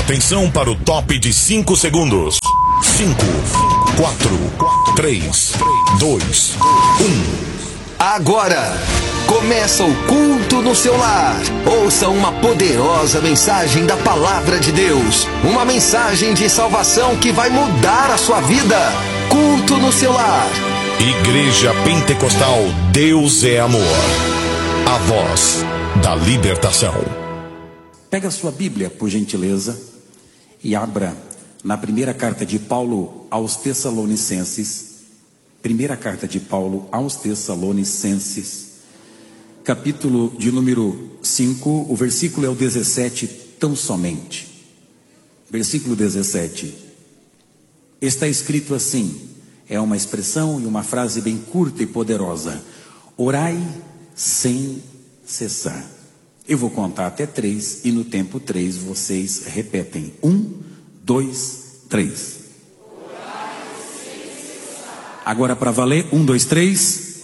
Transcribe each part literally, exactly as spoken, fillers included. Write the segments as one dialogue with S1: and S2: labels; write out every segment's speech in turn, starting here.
S1: Atenção para o top de cinco segundos. cinco, quatro, três, dois, um.
S2: Agora começa o culto no seu lar. Ouça uma poderosa mensagem da palavra de Deus. Uma mensagem de salvação que vai mudar a sua vida. Culto no seu lar.
S1: Igreja Pentecostal Deus é Amor. A voz da libertação.
S3: Pega a sua Bíblia, por gentileza, e abra na primeira carta de Paulo aos Tessalonicenses. Primeira carta de Paulo aos Tessalonicenses, capítulo de número cinco, o versículo é o dezessete, tão somente. Versículo dezessete. Está escrito assim, é uma expressão e uma frase bem curta e poderosa: orai sem cessar. Eu vou contar até três e no tempo três vocês repetem. Um, dois, três. Agora para valer, um, dois, três.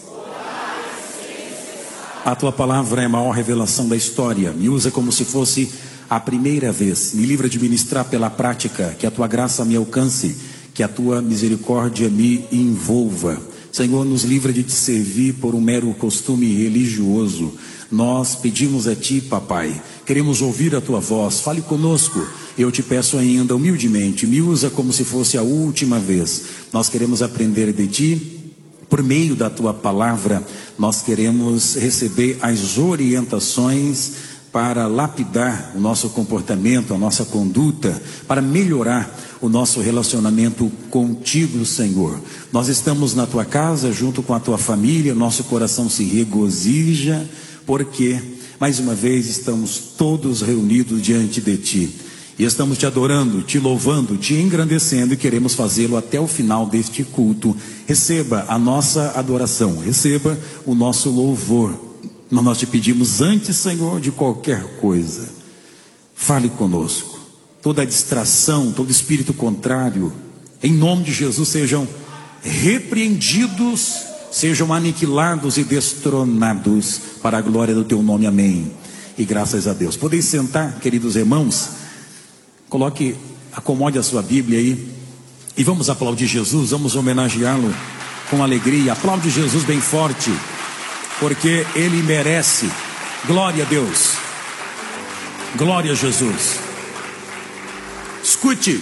S3: A tua palavra é a maior revelação da história. Me usa como se fosse a primeira vez. Me livra de ministrar pela prática. Que a tua graça me alcance. Que a tua misericórdia me envolva. Senhor, nos livra de te servir por um mero costume religioso. Nós pedimos a ti, papai. Queremos ouvir a tua voz. Fale conosco. Eu te peço ainda humildemente, me usa como se fosse a última vez. Nós queremos aprender de ti, por meio da tua palavra. Nós queremos receber as orientações para lapidar o nosso comportamento, a nossa conduta, para melhorar o nosso relacionamento contigo, Senhor. Nós estamos na tua casa, junto com a tua família, nosso coração se regozija, porque, mais uma vez, estamos todos reunidos diante de ti. E estamos te adorando, te louvando, te engrandecendo e queremos fazê-lo até o final deste culto. Receba a nossa adoração, receba o nosso louvor. Mas nós te pedimos antes, Senhor, de qualquer coisa, fale conosco. Toda distração, todo espírito contrário, em nome de Jesus, sejam repreendidos, sejam aniquilados e destronados para a glória do teu nome, amém. E graças a Deus. Podeis sentar, queridos irmãos. Coloque, acomode a sua Bíblia aí e vamos aplaudir Jesus, vamos homenageá-lo com alegria. Aplaude Jesus bem forte, porque ele merece. Glória a Deus, glória a Jesus. Escute,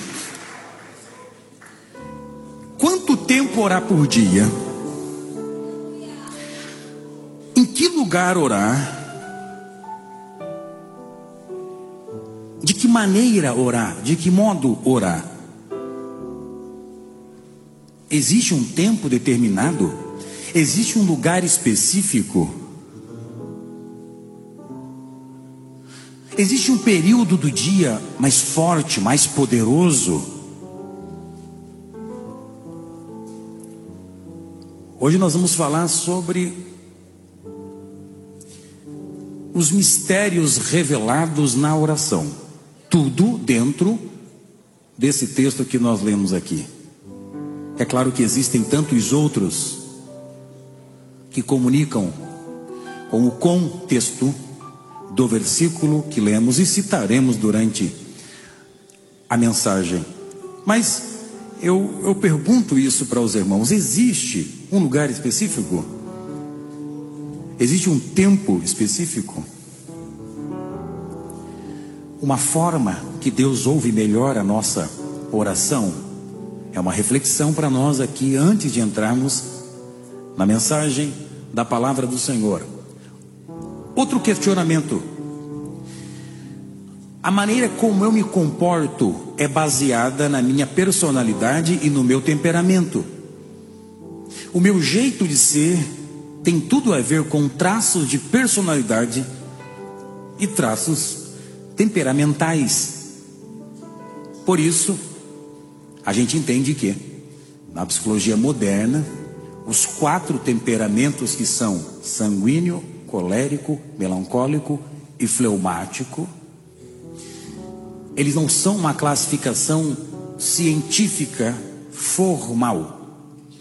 S3: quanto tempo orar por dia? Em que lugar orar? De que maneira orar? De que modo orar? Existe um tempo determinado? Existe um lugar específico? Existe um período do dia mais forte, mais poderoso? Hoje nós vamos falar sobre os mistérios revelados na oração. Tudo dentro desse texto que nós lemos aqui. É claro que existem tantos outros que comunicam com o contexto do versículo que lemos e citaremos durante a mensagem. Mas eu, eu pergunto isso para os irmãos: existe um lugar específico? Existe um tempo específico? Uma forma que Deus ouve melhor a nossa oração? É uma reflexão para nós aqui antes de entrarmos na mensagem da palavra do Senhor. Outro questionamento: a maneira como eu me comporto é baseada na minha personalidade e no meu temperamento. O meu jeito de ser tem tudo a ver com traços de personalidade e traços temperamentais. Por isso, a gente entende que, na psicologia moderna, os quatro temperamentos que são sanguíneo, colérico, melancólico e fleumático, eles não são uma classificação científica formal,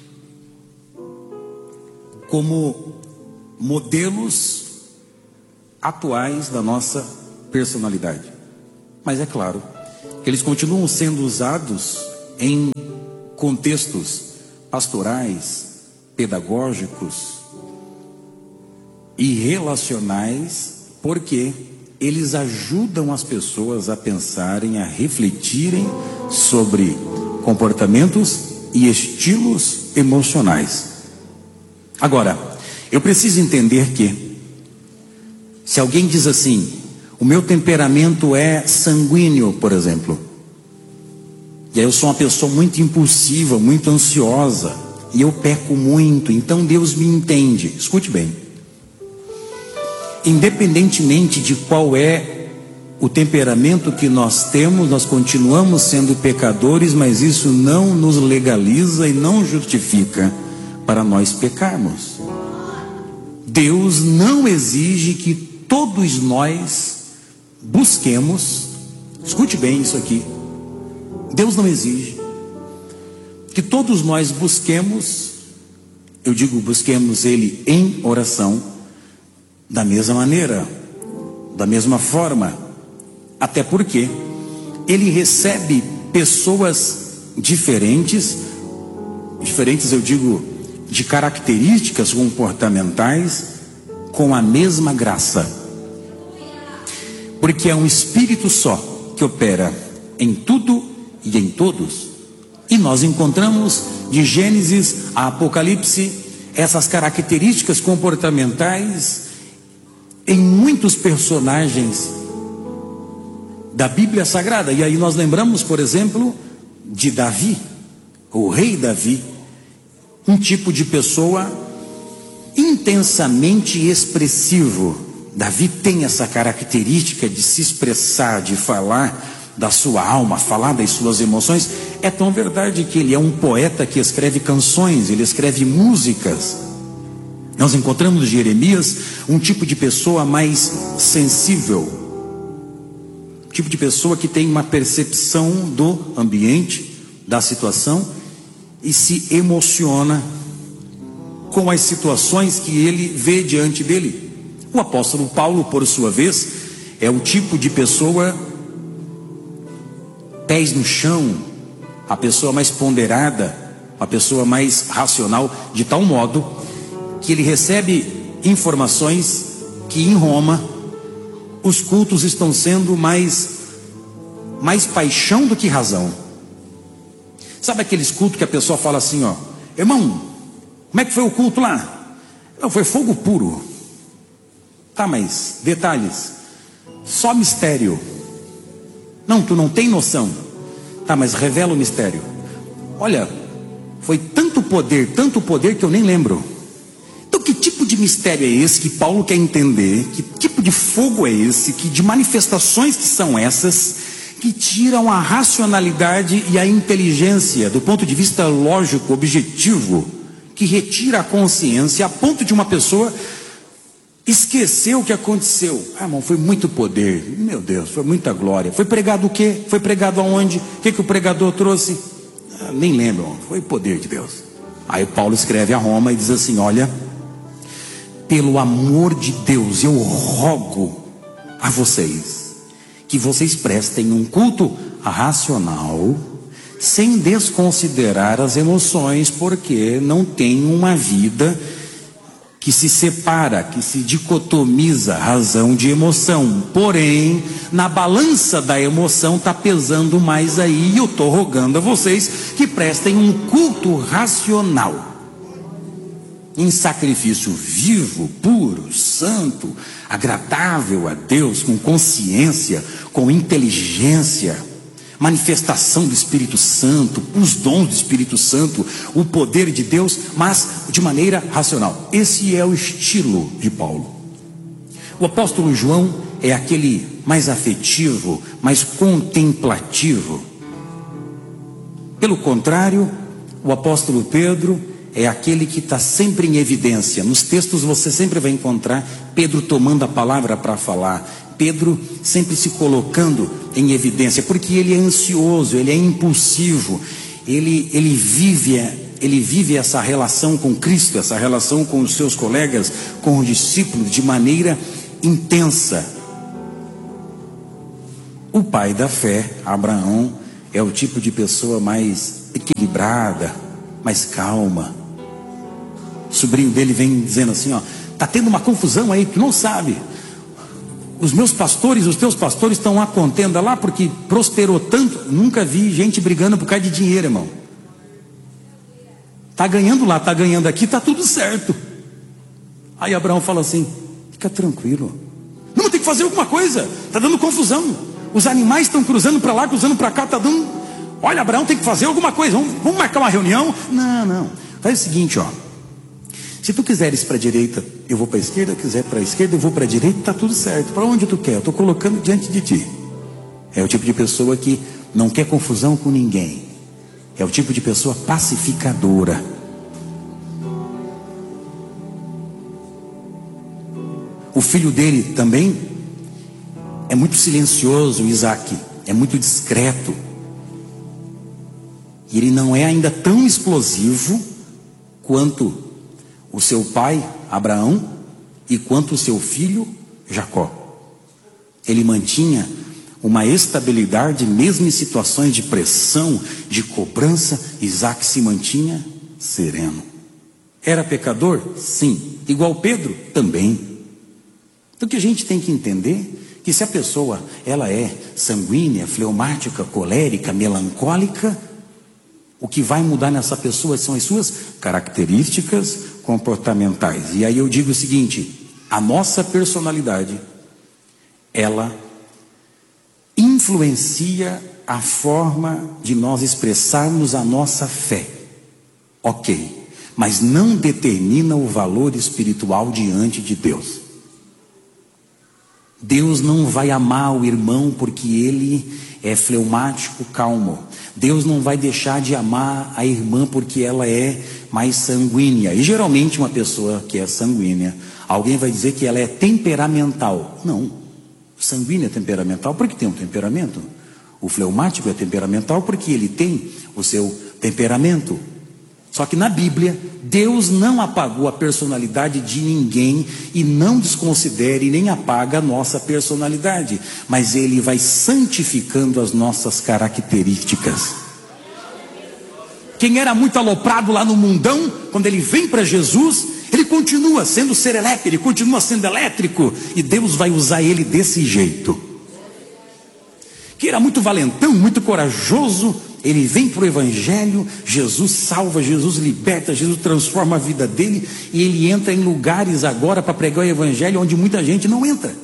S3: como modelos atuais da nossa personalidade. Mas é claro que eles continuam sendo usados em contextos pastorais, pedagógicos e relacionais, porque eles ajudam as pessoas a pensarem, a refletirem sobre comportamentos e estilos emocionais. Agora, eu preciso entender que, se alguém diz assim, o meu temperamento é sanguíneo, por exemplo, e aí eu sou uma pessoa muito impulsiva, muito ansiosa, e eu peco muito, então Deus me entende. Escute bem. Independentemente de qual é o temperamento que nós temos, nós continuamos sendo pecadores, mas isso não nos legaliza e não justifica para nós pecarmos. Deus não exige que todos nós busquemos, escute bem isso aqui, Deus não exige que todos nós busquemos, eu digo busquemos Ele em oração, da mesma maneira, da mesma forma, até porque Ele recebe pessoas diferentes, diferentes eu digo, de características comportamentais, com a mesma graça, porque é um Espírito só que opera em tudo e em todos, e nós encontramos de Gênesis a Apocalipse essas características comportamentais em muitos personagens da Bíblia Sagrada. E aí nós lembramos, por exemplo, de Davi, o rei Davi, um tipo de pessoa intensamente expressivo. Davi tem essa característica de se expressar, de falar da sua alma, falar das suas emoções. É tão verdade que ele é um poeta que escreve canções, ele escreve músicas. Nós encontramos em Jeremias um tipo de pessoa mais sensível, um tipo de pessoa que tem uma percepção do ambiente, da situação, e se emociona com as situações que ele vê diante dele. O apóstolo Paulo, por sua vez, é o tipo de pessoa pés no chão, a pessoa mais ponderada, a pessoa mais racional, de tal modo que ele recebe informações que em Roma os cultos estão sendo mais mais paixão do que razão. Sabe aqueles cultos que a pessoa fala assim, ó, irmão, como é que foi o culto lá? Não, foi fogo puro. Tá, mas detalhes, só mistério. Não, tu não tem noção. Tá, mas revela o mistério. Olha, foi tanto poder, tanto poder que eu nem lembro. Então que tipo de mistério é esse que Paulo quer entender? Que tipo de fogo é esse? Que de manifestações que são essas que tiram a racionalidade e a inteligência do ponto de vista lógico, objetivo, que retira a consciência a ponto de uma pessoa esquecer o que aconteceu? Ah, irmão, foi muito poder, meu Deus, foi muita glória. Foi pregado o quê? Foi pregado aonde? O que, que o pregador trouxe? Ah, nem lembro, irmão. Foi poder de Deus. Aí Paulo escreve a Roma e diz assim, olha, pelo amor de Deus, eu rogo a vocês que vocês prestem um culto racional, sem desconsiderar as emoções, porque não tem uma vida que se separa, que se dicotomiza razão de emoção. Porém, na balança da emoção está pesando mais aí, e eu estou rogando a vocês que prestem um culto racional, em sacrifício vivo, puro, santo, agradável a Deus, com consciência, com inteligência, manifestação do Espírito Santo, os dons do Espírito Santo, o poder de Deus, mas de maneira racional. Esse é o estilo de Paulo. O apóstolo João é aquele mais afetivo, mais contemplativo. Pelo contrário, o apóstolo Pedro é aquele que está sempre em evidência. Nos textos você sempre vai encontrar Pedro tomando a palavra para falar, Pedro sempre se colocando em evidência, porque ele é ansioso, ele é impulsivo, ele, ele, vive, ele vive essa relação com Cristo, essa relação com os seus colegas, com os discípulos, de maneira intensa. O pai da fé, Abraão, é o tipo de pessoa mais equilibrada, mais calma. O sobrinho dele vem dizendo assim, ó, tá tendo uma confusão aí, tu não sabe. Os meus pastores, os teus pastores estão à contenda lá porque prosperou tanto. Nunca vi gente brigando por causa de dinheiro, irmão. Tá ganhando lá, tá ganhando aqui, tá tudo certo. Aí Abraão fala assim, fica tranquilo. Não, tem que fazer alguma coisa, tá dando confusão. Os animais estão cruzando para lá, cruzando para cá, tá dando... Olha, Abraão, tem que fazer alguma coisa, vamos, vamos marcar uma reunião? Não, não, faz o seguinte, ó. Se tu quiseres para a direita, eu vou para a esquerda. Quiser para a esquerda, eu vou para a direita. Está tudo certo. Para onde tu quer? Eu estou colocando diante de ti. É o tipo de pessoa que não quer confusão com ninguém. É o tipo de pessoa pacificadora. O filho dele também é muito silencioso, Isaac. É muito discreto. E ele não é ainda tão explosivo quanto o seu pai, Abraão, e quanto o seu filho, Jacó. Ele mantinha uma estabilidade, mesmo em situações de pressão, de cobrança. Isaac se mantinha sereno. Era pecador? Sim. Igual Pedro? Também. Então o que a gente tem que entender, que se a pessoa, ela é sanguínea, fleumática, colérica, melancólica, o que vai mudar nessa pessoa são as suas características comportamentais. E aí eu digo o seguinte, a nossa personalidade, ela influencia a forma de nós expressarmos a nossa fé. Ok, mas não determina o valor espiritual diante de Deus. Deus não vai amar o irmão porque ele é fleumático, calmo. Deus não vai deixar de amar a irmã porque ela é mais sanguínea. E geralmente uma pessoa que é sanguínea, alguém vai dizer que ela é temperamental. Não, sanguínea é temperamental porque tem um temperamento. O fleumático é temperamental porque ele tem o seu temperamento. Só que na Bíblia, Deus não apagou a personalidade de ninguém e não desconsidere nem apaga a nossa personalidade, mas Ele vai santificando as nossas características. Quem era muito aloprado lá no mundão, quando ele vem para Jesus, ele continua sendo serelepe, ele continua sendo elétrico, e Deus vai usar ele desse jeito. Quem era muito valentão, muito corajoso, ele vem para o Evangelho, Jesus salva, Jesus liberta, Jesus transforma a vida dele, e ele entra em lugares agora para pregar o Evangelho onde muita gente não entra.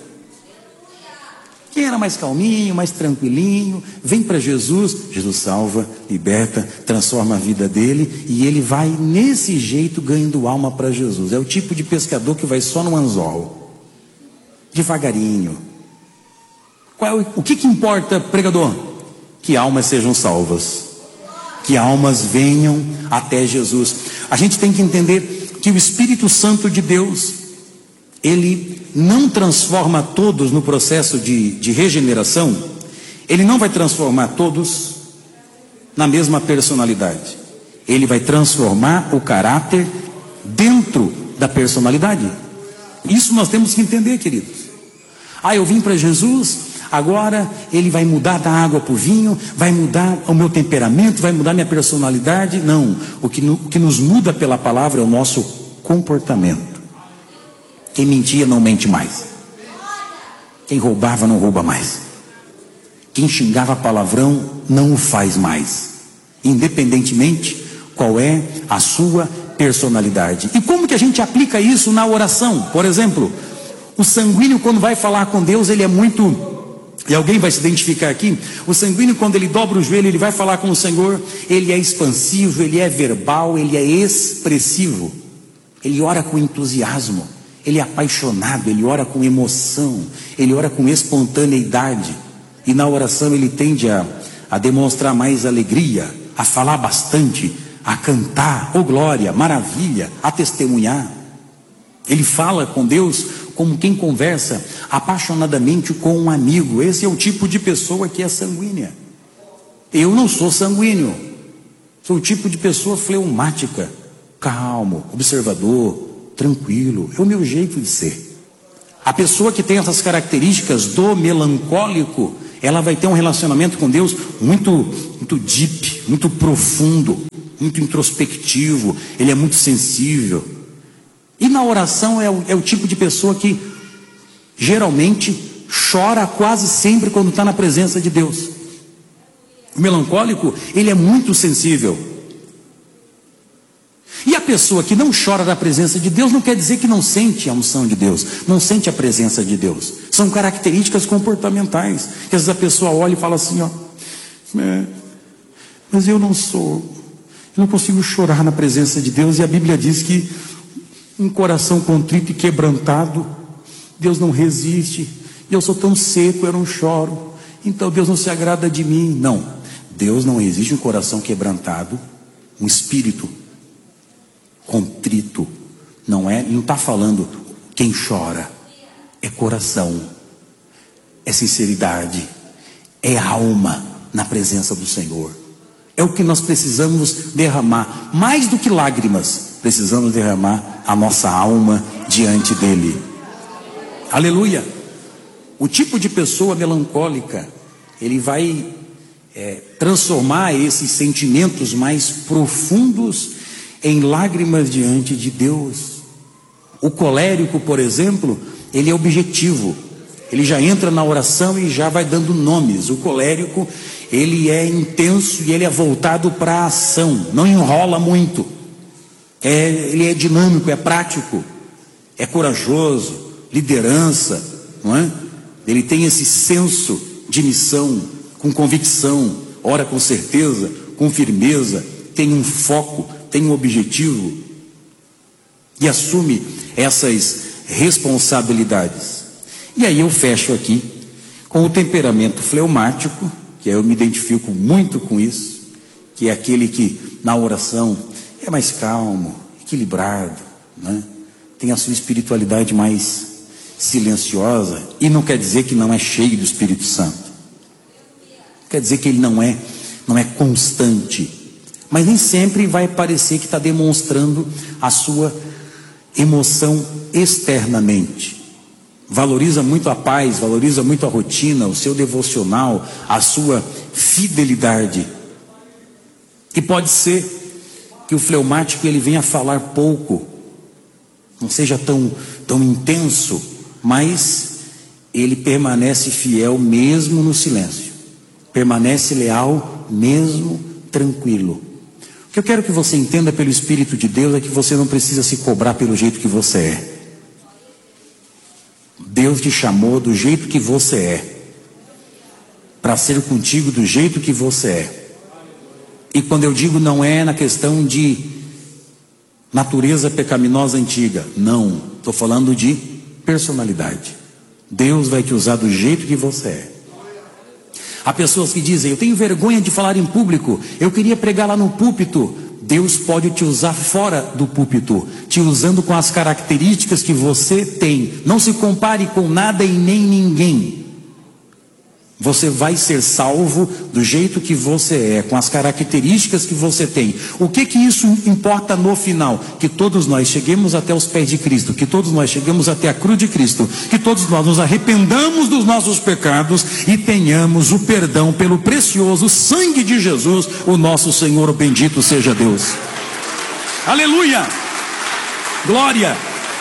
S3: Quem era mais calminho, mais tranquilinho, vem para Jesus, Jesus salva, liberta, transforma a vida dele, e ele vai nesse jeito ganhando alma para Jesus. É o tipo de pescador que vai só no anzol, devagarinho. Qual é o, o que que importa, pregador? Que almas sejam salvas, que almas venham até Jesus. A gente tem que entender que o Espírito Santo de Deus, ele não transforma todos no processo de, de regeneração. Ele não vai transformar todos na mesma personalidade. Ele vai transformar o caráter dentro da personalidade. Isso nós temos que entender, queridos. Ah, eu vim para Jesus, agora ele vai mudar da água para o vinho, vai mudar o meu temperamento, vai mudar minha personalidade. Não, o que, no, o que nos muda pela palavra é o nosso comportamento. Quem mentia não mente mais. Quem roubava não rouba mais. Quem xingava palavrão não o faz mais. Independentemente qual é a sua personalidade. E como que a gente aplica isso na oração? Por exemplo, o sanguíneo, quando vai falar com Deus, ele é muito... E alguém vai se identificar aqui. O sanguíneo, quando ele dobra o joelho, ele vai falar com o Senhor, ele é expansivo, ele é verbal, ele é expressivo. Ele ora com entusiasmo, ele é apaixonado, ele ora com emoção, ele ora com espontaneidade. E na oração ele tende a, a demonstrar mais alegria, a falar bastante, a cantar, oh glória, maravilha, a testemunhar. Ele fala com Deus como quem conversa apaixonadamente com um amigo. Esse é o tipo de pessoa que é sanguínea. Eu não sou sanguíneo, sou o tipo de pessoa fleumática, calmo, observador, tranquilo. É o meu jeito de ser. A pessoa que tem essas características do melancólico, ela vai ter um relacionamento com Deus muito, muito deep, muito profundo, muito introspectivo, ele é muito sensível. E na oração é o, é o tipo de pessoa que geralmente chora quase sempre quando está na presença de Deus. O melancólico, ele é muito sensível. E a pessoa que não chora da presença de Deus não quer dizer que não sente a unção de Deus, não sente a presença de Deus. São características comportamentais. Que às vezes a pessoa olha e fala assim, ó, é, mas eu não sou, eu não consigo chorar na presença de Deus. E a Bíblia diz que um coração contrito e quebrantado, Deus não resiste. Eu sou tão seco, eu não choro, então Deus não se agrada de mim. Não, Deus não exige um coração quebrantado, um espírito contrito. Não é, não está falando quem chora, é coração, é sinceridade, é alma na presença do Senhor. É o que nós precisamos derramar, mais do que lágrimas, precisamos derramar a nossa alma diante dele. Aleluia. O tipo de pessoa melancólica, ele vai é, transformar esses sentimentos mais profundos em lágrimas diante de Deus. O colérico, por exemplo, ele é objetivo, ele já entra na oração e já vai dando nomes. O colérico, ele é intenso e ele é voltado para a ação, não enrola muito, é, ele é dinâmico, é prático, é corajoso, liderança, não é? Ele tem esse senso de missão, com convicção, ora com certeza, com firmeza, tem um foco, tem um objetivo e assume essas responsabilidades. E aí eu fecho aqui com o temperamento fleumático, que eu me identifico muito com isso, que é aquele que na oração é mais calmo, equilibrado, né? Tem a sua espiritualidade mais silenciosa, e não quer dizer que não é cheio do Espírito Santo, quer dizer que ele não é, não é constante, mas nem sempre vai parecer que está demonstrando a sua emoção externamente. Valoriza muito a paz, valoriza muito a rotina, o seu devocional, a sua fidelidade. E pode ser que o fleumático ele venha falar pouco, não seja tão, tão intenso, mas ele permanece fiel mesmo no silêncio, permanece leal mesmo tranquilo. O que eu quero que você entenda pelo Espírito de Deus é que você não precisa se cobrar pelo jeito que você é. Deus te chamou do jeito que você é, para ser contigo do jeito que você é. E quando eu digo não é na questão de natureza pecaminosa antiga, não, estou falando de personalidade. Deus vai te usar do jeito que você é. Há pessoas que dizem, eu tenho vergonha de falar em público, eu queria pregar lá no púlpito. Deus pode te usar fora do púlpito, te usando com as características que você tem. Não se compare com nada e nem ninguém. Você vai ser salvo do jeito que você é, com as características que você tem. O que que isso importa no final? Que todos nós cheguemos até os pés de Cristo, que todos nós cheguemos até a cruz de Cristo, que todos nós nos arrependamos dos nossos pecados e tenhamos o perdão pelo precioso sangue de Jesus, o nosso Senhor, bendito seja Deus. Aleluia! Glória!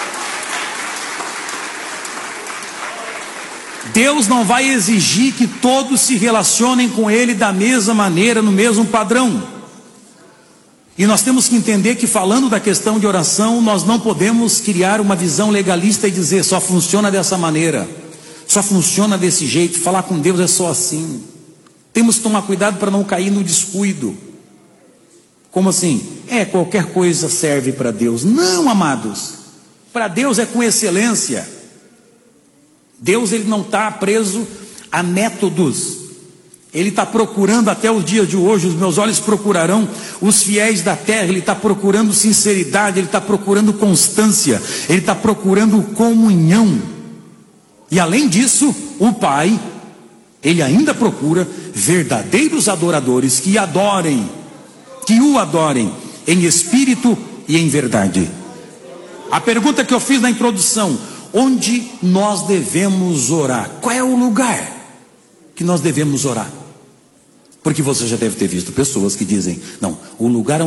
S3: Deus não vai exigir que todos se relacionem com Ele da mesma maneira, no mesmo padrão. E nós temos que entender que, falando da questão de oração, nós não podemos criar uma visão legalista e dizer só funciona dessa maneira, só funciona desse jeito, falar com Deus é só assim. Temos que tomar cuidado para não cair no descuido. Como assim? É, qualquer coisa serve para Deus. Não, amados, para Deus é com excelência. Deus ele não está preso a métodos, Ele está procurando até os dias de hoje, os meus olhos procurarão os fiéis da terra, Ele está procurando sinceridade, Ele está procurando constância, Ele está procurando comunhão, e além disso, o Pai, Ele ainda procura verdadeiros adoradores que adorem, que o adorem em espírito e em verdade. A pergunta que eu fiz na introdução: onde nós devemos orar? Qual é o lugar? que nós devemos orar. Porque você já deve ter visto pessoas que dizem, não, o lugar